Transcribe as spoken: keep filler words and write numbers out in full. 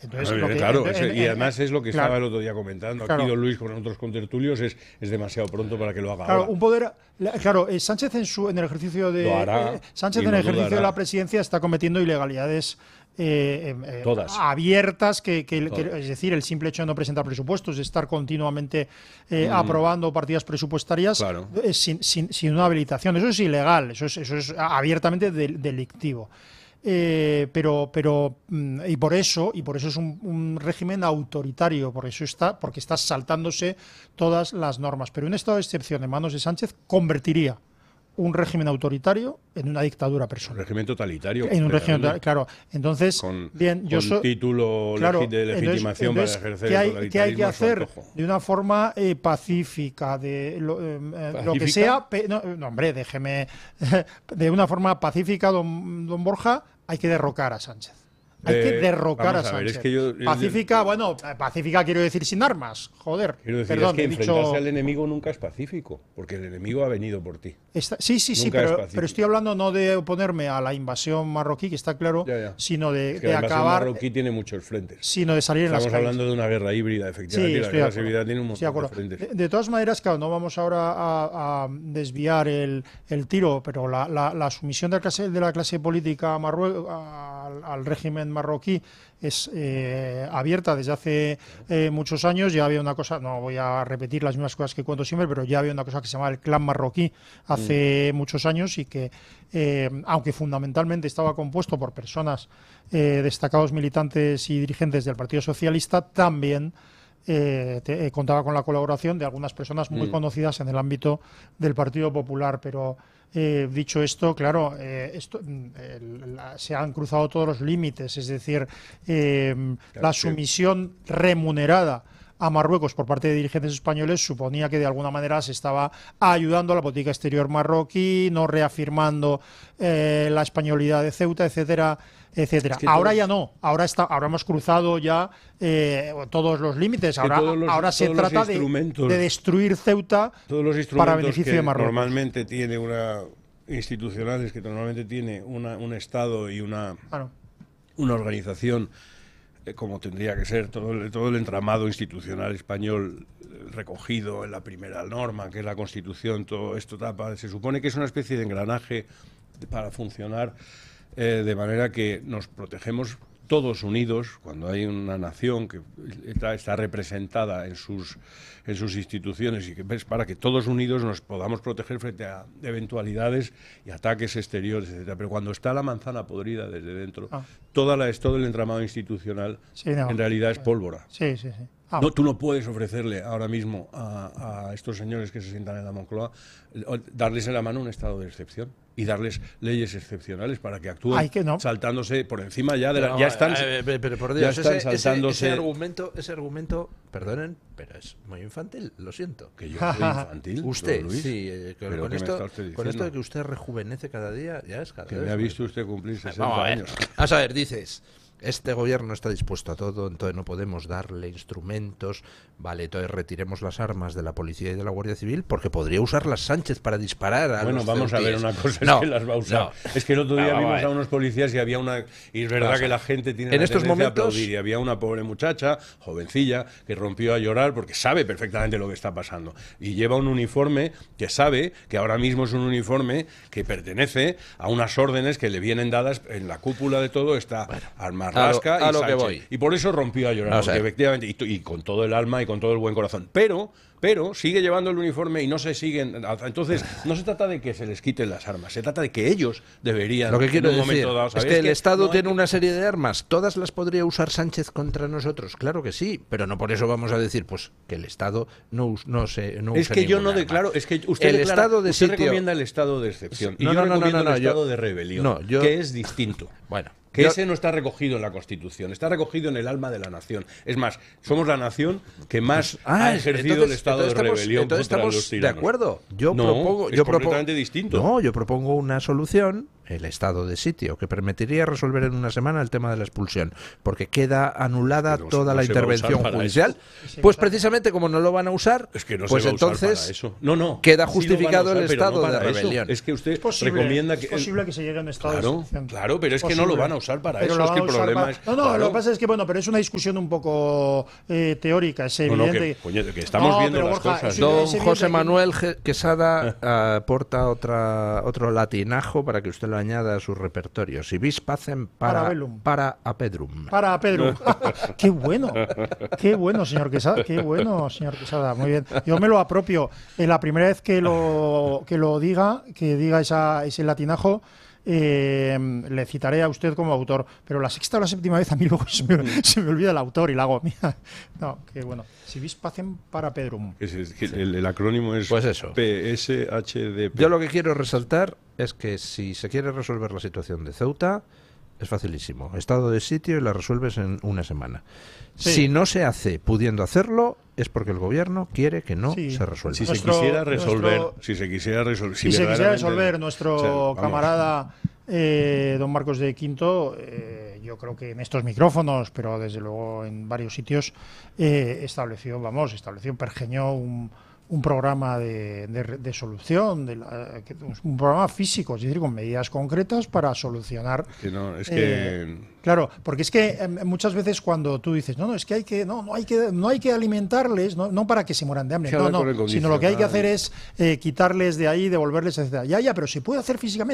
Entonces, no, lo que, claro, en, en, y además es lo que claro, estaba el otro día comentando. claro, Aquí don Luis con otros contertulios es, es demasiado pronto para que lo haga claro, ahora. un poder, claro, eh, Sánchez en su en el ejercicio de Lo hará, eh, Sánchez y en no el ejercicio dudará. de la presidencia está cometiendo ilegalidades eh, eh, Todas. abiertas, que, que, Todas. que es decir, el simple hecho de no presentar presupuestos, de estar continuamente eh, Mm. aprobando partidas presupuestarias Claro. eh, sin, sin, sin una habilitación. Eso es ilegal, eso es, eso es abiertamente de, delictivo. Eh, pero, pero mm, y por eso, y por eso es un, un régimen autoritario, por eso está, porque está saltándose todas las normas. Pero un estado de excepción en manos de Sánchez convertiría un régimen autoritario en una dictadura personal. Un régimen totalitario. En un régimen totalitario, claro. Entonces, con, bien, yo con so, título claro, de legitimación entonces, para ejercer ¿qué hay, el totalitarismo. ¿qué hay que hacer? Antojo. De una forma eh, pacífica, de lo, eh, ¿Pacífica? lo que sea. Pe, no, no, hombre, déjeme. De una forma pacífica, don, don Borja, hay que derrocar a Sánchez. Hay que derrocar eh, a Sánchez. A ver, es que yo, pacífica, bueno, pacífica quiero decir sin armas, joder. Quiero decir, Perdón, es que he enfrentarse dicho... al enemigo nunca es pacífico, porque el enemigo ha venido por ti. Está, sí, sí, sí, Nunca pero, pero estoy hablando no de oponerme a la invasión marroquí, que está claro, ya, ya. sino de, es que de la invasión acabar. marroquí tiene muchos frentes. Sino de salir en las Estamos calles. hablando de una guerra híbrida, efectivamente. Sí, y la guerra híbrida tiene un montón de, de frentes. De, de todas maneras, claro, no vamos ahora a, a desviar el, el tiro, pero la, la, la sumisión de la clase, de la clase política marrue al, al régimen marroquí es eh, abierta desde hace eh, muchos años. Ya había una cosa, no voy a repetir las mismas cosas que cuento siempre, pero ya había una cosa que se llamaba el clan marroquí hace mm. muchos años y que, eh, aunque fundamentalmente estaba compuesto por personas, eh, destacados militantes y dirigentes del Partido Socialista, también Eh, te, eh, contaba con la colaboración de algunas personas muy mm. conocidas en el ámbito del Partido Popular, pero eh, dicho esto, claro, eh, esto, eh, la, se han cruzado todos los límites, es decir, eh, claro, la sumisión sí. remunerada a Marruecos por parte de dirigentes españoles suponía que de alguna manera se estaba ayudando a la política exterior marroquí, no reafirmando eh, la españolidad de Ceuta, etcétera, etcétera. Es que ahora todos... ya no, ahora está, ahora hemos cruzado ya eh, todos los límites. Ahora, los, ahora se trata de, de destruir Ceuta todos los para beneficio que de Marruecos. Normalmente tiene una institucionales que normalmente tiene una, un Estado y una, claro. una organización como tendría que ser todo el, todo el entramado institucional español recogido en la primera norma, que es la Constitución, todo esto tapa, se supone que es una especie de engranaje para funcionar eh, de manera que nos protegemos todos unidos cuando hay una nación que está, está representada en sus, en sus instituciones y que es para que todos unidos nos podamos proteger frente a eventualidades y ataques exteriores, etcétera. Pero cuando está la manzana podrida desde dentro, ah. toda la, todo el entramado institucional sí, no. en realidad es pólvora. Sí, sí, sí. Ah. No, tú no puedes ofrecerle ahora mismo a, a estos señores que se sientan en la Moncloa darles en la mano un estado de excepción y darles leyes excepcionales para que actúen Ay, que no. saltándose por encima ya de la, no, ya están eh, eh, pero por Dios, ya están ese, saltándose ese, ese argumento ese argumento perdonen pero es muy infantil, lo siento. Que yo soy infantil. Usted Luis, sí eh, con, con esto con esto de que usted rejuvenece cada día ya es cada que vez me ha visto usted cumplir sesenta vamos a ver, años. Vamos a ver, dices este gobierno está dispuesto a todo, entonces no podemos darle instrumentos, vale, entonces retiremos las armas de la policía y de la Guardia Civil porque podría usarlas Sánchez para disparar a bueno, los vamos ceutíes. a ver una cosa, no, es que las va a usar. No. Es que el otro día no, vimos a, a unos policías y había una... Y es verdad Vamos que la gente tiene en la estos tendencia momentos... a aplaudir y había una pobre muchacha, jovencilla, que rompió a llorar porque sabe perfectamente lo que está pasando. Y lleva un uniforme que sabe que ahora mismo es un uniforme que pertenece a unas órdenes que le vienen dadas en la cúpula de todo, está bueno, Armarrasca a lo, a y lo Sánchez. Que voy. Y por eso rompió a llorar, no, porque o sea, efectivamente, y, y con todo el alma y con todo el buen corazón. Pero... Pero sigue llevando el uniforme y no se siguen. Entonces, no se trata de que se les quiten las armas, se trata de que ellos deberían. Lo que quiero en un decir momento dado, es que el que Estado no tiene hay... una serie de armas. ¿Todas las podría usar Sánchez contra nosotros? Claro que sí, pero no por eso vamos a decir pues que el Estado no, no se no Es que yo no declaro. Es que usted, el declara, estado de usted sitio... recomienda el estado de excepción. Y no, yo no, no, recomiendo no, no, no, el estado yo... de rebelión, no, yo... que es distinto. Bueno. Que Yo... ese no está recogido en la Constitución, está recogido en el alma de la nación. Es más, somos la nación que más ah, ha ejercido entonces, el estado de estamos, rebelión entonces contra estamos los tiranos. De acuerdo. Yo no, propongo, es yo completamente propongo, distinto. No, yo propongo una solución el estado de sitio, que permitiría resolver en una semana el tema de la expulsión, porque queda anulada Pero toda no la se va a usar intervención para judicial. eso. Pues precisamente como no lo van a usar, Es que no pues se va a usar entonces para eso. No, no. queda Sí lo van a justificado usar, el pero no estado de para eso. rebelión. Es que usted Es posible, recomienda que es posible que se llegue a un estado de Claro, excepción. claro, pero es que no lo Posible. van a usar para Pero eso. lo Es que van el a usar problema para- es. No, no, claro. lo que pasa es que, bueno, pero es una discusión un poco eh, teórica, es No, evidente. no, que, coño, que estamos No, viendo pero, las Borja, cosas. es ¿no? Don evidente José que- Manuel Ge- Quesada eh, aporta otra, otro latinajo para que usted lo añada a su repertorio. Si vis pacem para, Parabellum. para apedrum. Para Pedro. Qué bueno, qué bueno, señor Quesada, qué bueno, señor Quesada. Muy bien. Yo me lo apropio. En la primera vez que lo que lo diga, que diga esa, ese latinajo, eh, le citaré a usted como autor. Pero la sexta o la séptima vez a mí luego se me, se me olvida el autor y la hago mía. No, qué bueno. Si vis pacem para Pedrum. Es- es que el, el acrónimo es Pues eso. P S H D P. Yo lo que quiero resaltar es que si se quiere resolver la situación de Ceuta, es facilísimo. Estado de sitio y la resuelves en una semana. Sí. Si no se hace pudiendo hacerlo, es porque el gobierno quiere que no Sí. se resuelva. Si Nuestro- se quisiera resolver, nuestro- si se quisiera resolver, Si se quisiera verdaderamente- resolver, nuestro o sea, vamos, camarada eh, don Marcos de Quinto, eh, yo creo que en estos micrófonos, pero desde luego en varios sitios, eh, estableció, vamos, estableció, pergeñó un, un programa de, de, de solución, de la- que- un programa físico, es decir, con medidas concretas para solucionar. que no, es eh, que Claro, porque es que eh, muchas veces cuando tú dices, no, no, es que hay que, no, no hay que, no hay que alimentarles, no, no para que se mueran de hambre, Que no, hablar no, con el sino lo que hay que hacer condicional. es eh, quitarles de ahí, devolverles, etcétera. Ya, ya, pero se puede hacer físicamente.